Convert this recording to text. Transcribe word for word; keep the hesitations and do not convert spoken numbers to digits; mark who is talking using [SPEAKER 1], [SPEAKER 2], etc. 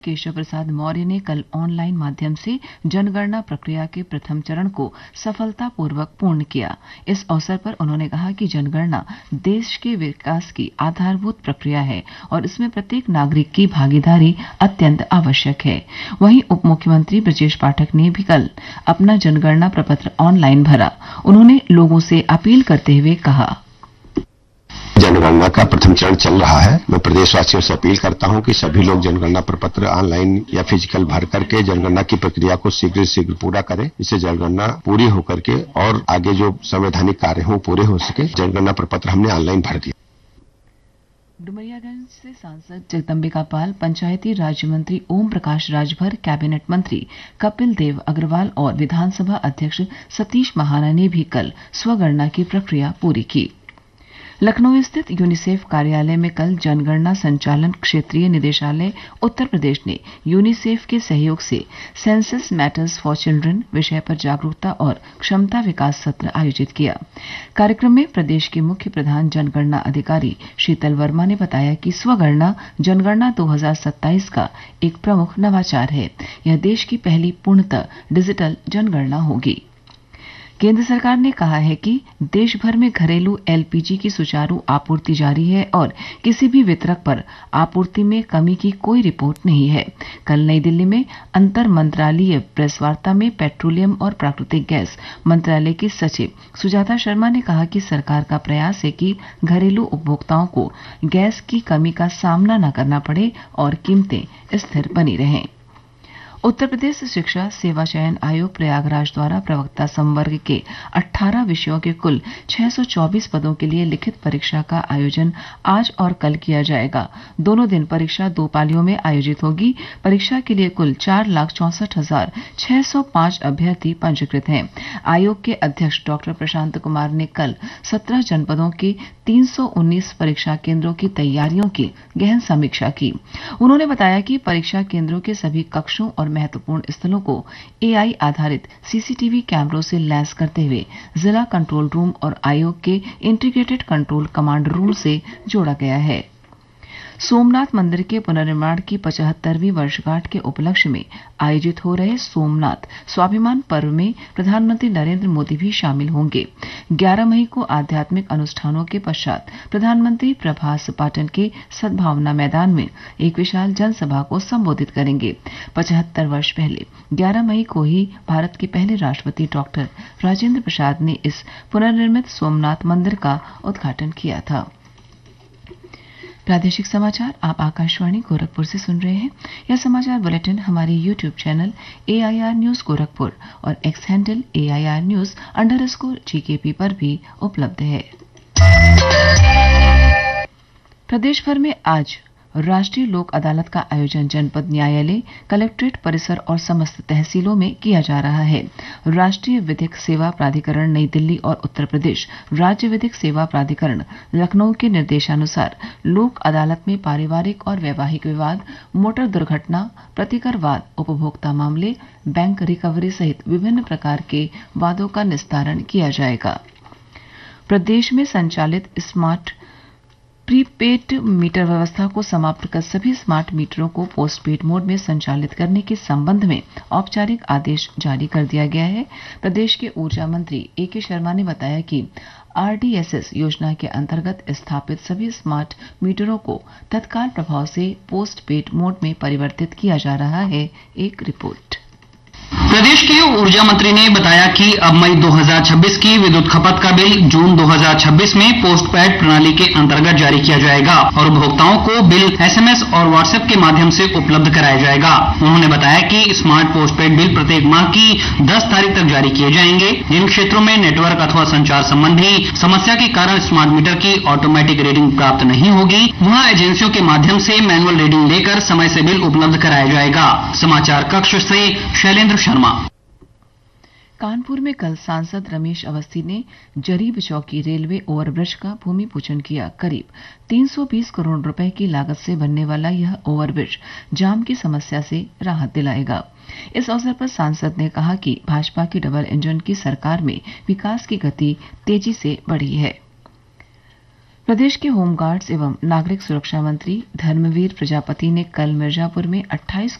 [SPEAKER 1] केशव प्रसाद मौर्य ने कल ऑनलाइन माध्यम से जनगणना प्रक्रिया के प्रथम चरण को सफलतापूर्वक पूर्ण किया। इस अवसर पर उन्होंने कहा कि जनगणना देश के विकास की आधारभूत प्रक्रिया है और इसमें प्रत्येक नागरिक की भागीदारी अत्यंत आवश्यक है। वहीं उप मुख्यमंत्री ब्रजेश पाठक ने भी कल अपना जनगणना प्रपत्र ऑनलाइन भरा। उन्होंने लोगों से अपील करते हुए कहा,
[SPEAKER 2] जनगणना का प्रथम चरण चल रहा है। मैं प्रदेशवासियों से अपील करता हूं कि सभी लोग जनगणना प्रपत्र ऑनलाइन या फिजिकल भर करके जनगणना की प्रक्रिया को शीघ्र शीघ्र पूरा करें। इससे जनगणना पूरी होकर के और आगे जो संवैधानिक कार्य हों पूरे हो सके। जनगणना प्रपत्र हमने ऑनलाइन भर दिया।
[SPEAKER 1] डुमरियागंज से सांसद जगदम्बिका पाल, पंचायती राज्य मंत्री ओम प्रकाश राजभर, कैबिनेट मंत्री कपिल देव अग्रवाल और विधानसभा अध्यक्ष सतीश महाना ने भी कल स्वगणना की प्रक्रिया पूरी की। लखनऊ स्थित यूनिसेफ कार्यालय में कल जनगणना संचालन क्षेत्रीय निदेशालय उत्तर प्रदेश ने यूनिसेफ के सहयोग से सेंसस मैटर्स फॉर चिल्ड्रन विषय पर जागरूकता और क्षमता विकास सत्र आयोजित किया। कार्यक्रम में प्रदेश के मुख्य प्रधान जनगणना अधिकारी शीतल वर्मा ने बताया कि स्वगणना जनगणना दो हजार सत्ताईस का एक प्रमुख नवाचार है। यह देश की पहली पूर्णतः डिजिटल जनगणना होगी। केंद्र सरकार ने कहा है कि देश भर में घरेलू एलपीजी की सुचारू आपूर्ति जारी है और किसी भी वितरक पर आपूर्ति में कमी की कोई रिपोर्ट नहीं है। कल नई दिल्ली में अंतर मंत्रालयीय प्रेस वार्ता में पेट्रोलियम और प्राकृतिक गैस मंत्रालय की सचिव सुजाता शर्मा ने कहा कि सरकार का प्रयास है कि घरेलू उपभोक्ताओं को गैस की कमी का सामना न करना पड़े और कीमतें स्थिर बनी रहें। उत्तर प्रदेश शिक्षा सेवा चयन आयोग प्रयागराज द्वारा प्रवक्ता संवर्ग के अठारह विषयों के कुल छह सौ चौबीस पदों के लिए लिखित परीक्षा का आयोजन आज और कल किया जाएगा। दोनों दिन परीक्षा दो पालियों में आयोजित होगी। परीक्षा के लिए कुल चार लाख चौसठ हजार छह सौ पांच अभ्यर्थी पंजीकृत हैं। आयोग के अध्यक्ष डॉक्टर प्रशांत कुमार ने कल सत्रह जनपदों के तीन सौ उन्नीस परीक्षा केंद्रों की तैयारियों की गहन समीक्षा की। उन्होंने बताया कि परीक्षा केंद्रों के सभी कक्षों और महत्वपूर्ण स्थलों को एआई आधारित सीसीटीवी कैमरों से लैस करते हुए जिला कंट्रोल रूम और आयोग के इंटीग्रेटेड कंट्रोल कमांड रूम से जोड़ा गया है। सोमनाथ मंदिर के पुनर्निर्माण की पचहत्तरवीं वर्षगांठ के उपलक्ष्य में आयोजित हो रहे सोमनाथ स्वाभिमान पर्व में प्रधानमंत्री नरेंद्र मोदी भी शामिल होंगे। ग्यारह मई को आध्यात्मिक अनुष्ठानों के पश्चात प्रधानमंत्री प्रभास पाटन के सद्भावना मैदान में एक विशाल जनसभा को संबोधित करेंगे। पचहत्तर वर्ष पहले ग्यारह मई को ही भारत के पहले राष्ट्रपति डॉक्टर राजेंद्र प्रसाद ने इस पुनर्निर्मित सोमनाथ मंदिर का उद्घाटन किया था। प्रादेशिक समाचार आप आकाशवाणी गोरखपुर से सुन रहे हैं। यह समाचार बुलेटिन हमारे YouTube channel AIR news Gorakhpur और x handle AIR news underscore GKP पर भी उपलब्ध है। प्रदेश भर में आज राष्ट्रीय लोक अदालत का आयोजन जनपद न्यायालय, कलेक्ट्रेट परिसर और समस्त तहसीलों में किया जा रहा है। राष्ट्रीय विधिक सेवा प्राधिकरण नई दिल्ली और उत्तर प्रदेश राज्य विधिक सेवा प्राधिकरण लखनऊ के निर्देशानुसार लोक अदालत में पारिवारिक और वैवाहिक विवाद, मोटर दुर्घटना, प्रतिकर वाद, उपभोक्ता मामले, बैंक रिकवरी सहित विभिन्न प्रकार के वादों का निस्तारण किया जाएगा। प्रदेश में संचालित स्मार्ट प्रीपेड मीटर व्यवस्था को समाप्त कर सभी स्मार्ट मीटरों को पोस्टपेड मोड में संचालित करने के संबंध में औपचारिक आदेश जारी कर दिया गया है। प्रदेश के ऊर्जा मंत्री ए के शर्मा ने बताया कि आरडीएसएस योजना के अंतर्गत स्थापित सभी स्मार्ट मीटरों को तत्काल प्रभाव से पोस्टपेड मोड में परिवर्तित किया जा रहा है। एक रिपोर्ट।
[SPEAKER 3] प्रदेश के ऊर्जा मंत्री ने बताया कि अब मई दो हजार छब्बीस की विद्युत खपत का बिल जून दो हजार छब्बीस में पोस्टपेड प्रणाली के अंतर्गत जारी किया जाएगा और उपभोक्ताओं को बिल एसएमएस और व्हाट्सएप के माध्यम से उपलब्ध कराया जाएगा। उन्होंने बताया कि स्मार्ट पोस्टपेड बिल प्रत्येक माह की दस तारीख तक जारी किए जाएंगे। जिन क्षेत्रों में नेटवर्क अथवा संचार संबंधी समस्या के कारण स्मार्ट मीटर की ऑटोमेटिक रीडिंग प्राप्त नहीं होगी, वहां एजेंसियों के माध्यम से मैनुअल रीडिंग लेकर समय से बिल उपलब्ध कराया जाएगा। समाचार कक्ष से शैलेंद्र शर्मा।
[SPEAKER 1] कानपुर में कल सांसद रमेश अवस्थी ने जरीब चौकी रेलवे ओवरब्रिज का भूमि पूजन किया। करीब तीन सौ बीस करोड़ रुपए की लागत से बनने वाला यह ओवरब्रिज जाम की समस्या से राहत दिलाएगा। इस अवसर पर सांसद ने कहा कि भाजपा की डबल इंजन की सरकार में विकास की गति तेजी से बढ़ी है। प्रदेश के होमगार्ड्स एवं नागरिक सुरक्षा मंत्री धर्मवीर प्रजापति ने कल मिर्जापुर में अट्ठाईस